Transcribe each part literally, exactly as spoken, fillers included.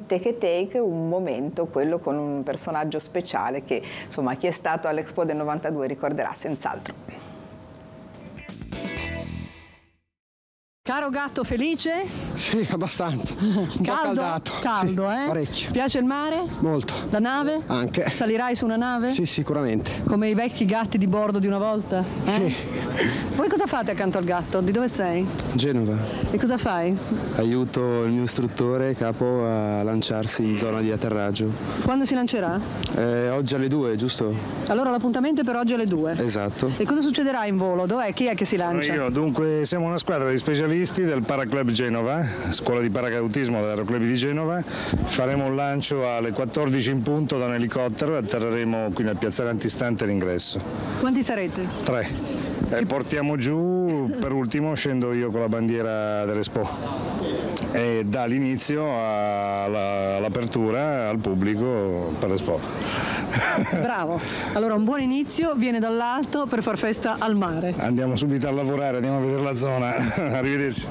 Take a Take, un momento, quello con un personaggio speciale che insomma chi è stato all'Expo del novantadue ricorderà senz'altro. Caro gatto, felice? Sì, abbastanza. Un caldo? po' caldato. Caldo, sì, eh? Parecchio. Piace il mare? Molto. La nave? Anche. Salirai su una nave? Sì, sicuramente. Come i vecchi gatti di bordo di una volta? Eh? Sì. Voi cosa fate accanto al gatto? Di dove sei? Genova. E cosa fai? Aiuto il mio istruttore capo a lanciarsi in zona di atterraggio. Quando si lancerà? Eh, oggi alle due, giusto? Allora l'appuntamento è per oggi alle due. Esatto. E cosa succederà in volo? Dov'è? Chi è che si lancia? Sono io. Dunque siamo una squadra di specialisti del Paraclub Genova, scuola di paracadutismo dell'Aeroclub di Genova. Faremo un lancio alle quattordici in punto da un elicottero e atterreremo qui nel piazzale antistante l'ingresso. Quanti sarete? Tre. E portiamo giù, per ultimo scendo io con la bandiera dell'Expo e dà l'inizio alla, all'apertura al pubblico per l'Expo. Bravo, allora un buon inizio viene dall'alto per far festa al mare. Andiamo subito a lavorare, andiamo a vedere la zona. Arrivederci.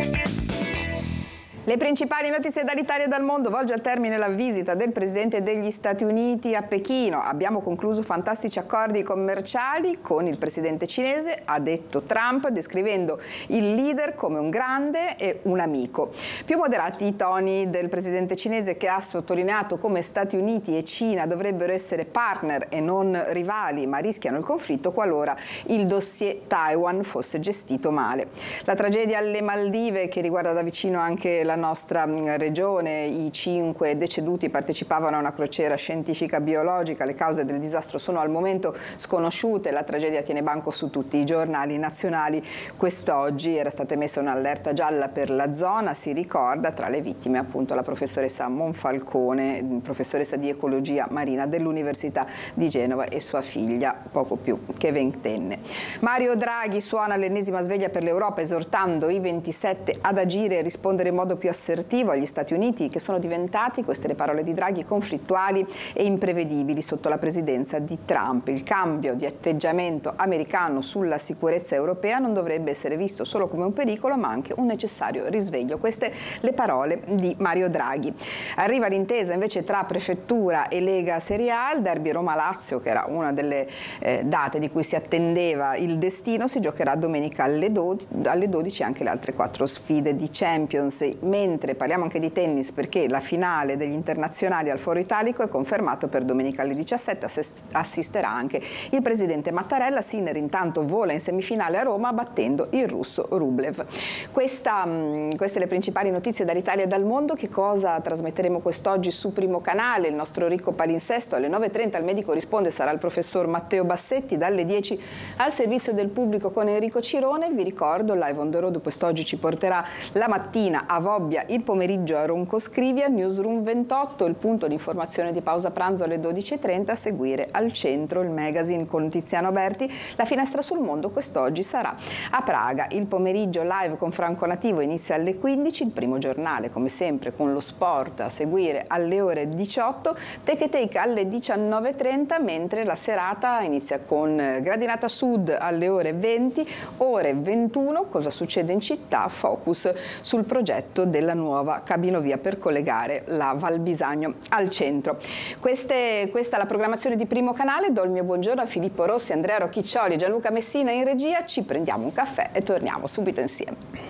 Le principali notizie dall'Italia e dal mondo. Volge al termine la visita del Presidente degli Stati Uniti a Pechino. Abbiamo concluso fantastici accordi commerciali con il Presidente cinese, ha detto Trump, descrivendo il leader come un grande e un amico. Più moderati i toni del Presidente cinese, che ha sottolineato come Stati Uniti e Cina dovrebbero essere partner e non rivali, ma rischiano il conflitto qualora il dossier Taiwan fosse gestito male. La tragedia alle Maldive, che riguarda da vicino anche la nostra regione, i cinque deceduti partecipavano a una crociera scientifica biologica, le cause del disastro sono al momento sconosciute, la tragedia tiene banco su tutti i giornali nazionali. Quest'oggi era stata emessa un'allerta gialla per la zona, si ricorda tra le vittime appunto la professoressa Monfalcone, professoressa di ecologia marina dell'Università di Genova, e sua figlia poco più che ventenne. Mario Draghi suona l'ennesima sveglia per l'Europa, esortando i ventisette ad agire e rispondere in modo più assertivo agli Stati Uniti, che sono diventati, queste le parole di Draghi, conflittuali e imprevedibili sotto la presidenza di Trump. Il cambio di atteggiamento americano sulla sicurezza europea non dovrebbe essere visto solo come un pericolo, ma anche un necessario risveglio. Queste le parole di Mario Draghi. Arriva l'intesa invece tra prefettura e Lega Serie A, il derby Roma-Lazio, che era una delle eh, date di cui si attendeva il destino, si giocherà domenica alle dodici, anche le altre quattro sfide di Champions. Mentre parliamo anche di tennis, perché la finale degli internazionali al Foro Italico è confermato per domenica alle diciassette, assisterà anche il presidente Mattarella. Sinner intanto vola in semifinale a Roma battendo il russo Rublev. Questa, queste le principali notizie dall'Italia e dal mondo. Che cosa trasmetteremo quest'oggi su Primo Canale? Il nostro ricco palinsesto alle nove e trenta, il medico risponde, sarà il professor Matteo Bassetti, dalle dieci al servizio del pubblico con Enrico Cirone. Vi ricordo, Live on the Road quest'oggi ci porterà la mattina a Vobbia, il pomeriggio a Ronco Scrivia, Newsroom ventotto, il punto di informazione di pausa pranzo alle dodici e trenta, a seguire Al Centro, il magazine con Tiziano Berti. La finestra sul mondo quest'oggi sarà a Praga. Il pomeriggio live con Franco Nativo inizia alle quindici, il primo giornale come sempre con lo sport a seguire alle ore diciotto, Take a Take alle diciannove e trenta, mentre la serata inizia con Gradinata Sud alle ore venti, ore ventuno, cosa succede in città, focus sul progetto della nuova cabinovia per collegare la Val Bisagno al centro. Queste, questa è la programmazione di Primo Canale. Do il mio buongiorno a Filippo Rossi, Andrea Rocchiccioli, Gianluca Messina in regia. Ci prendiamo un caffè e torniamo subito insieme.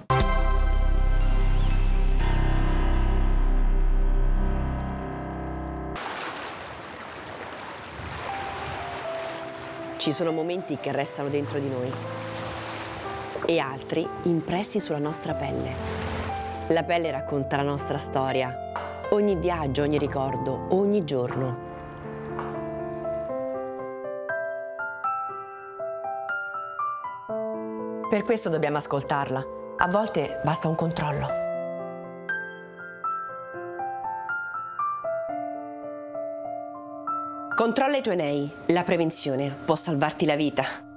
Ci sono momenti che restano dentro di noi e altri impressi sulla nostra pelle. La pelle racconta la nostra storia, ogni viaggio, ogni ricordo, ogni giorno. Per questo dobbiamo ascoltarla. A volte basta un controllo. Controlla i tuoi nei. La prevenzione può salvarti la vita.